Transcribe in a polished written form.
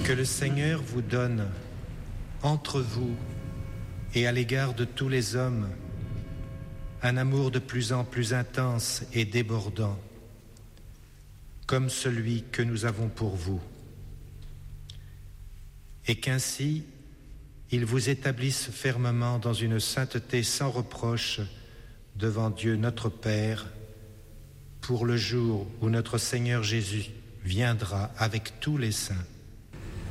Que le Seigneur vous donne, entre vous et à l'égard de tous les hommes, un amour de plus en plus intense et débordant, comme celui que nous avons pour vous. Et qu'ainsi, il vous établisse fermement dans une sainteté sans reproche devant Dieu notre Père, pour le jour où notre Seigneur Jésus viendra avec tous les saints.